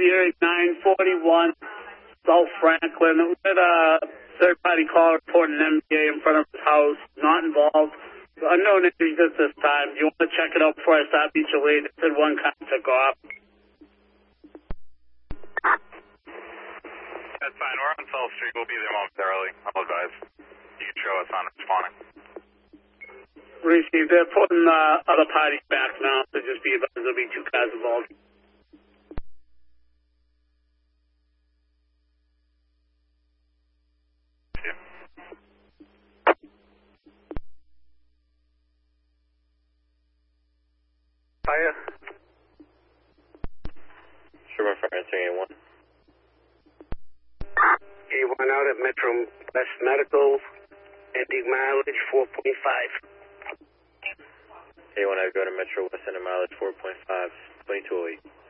Revere 941 South Franklin. We had a third-party call reporting an MBA in front of his house, not involved. Unknown injuries at this time. Do you want to check it out before I stop each lead? It said one cop took off. That's fine. We're on South Street. We'll be there momentarily. I'll advise. You can show us on responding. Received. They're putting other parties back now, so just be advised there'll be 2 cars involved. Fire. Sherman Fire, answering A1. A1 out at Metro West Medical, ending mileage 4.5. A1, I go to Metro West, and mileage 4.5, 2208.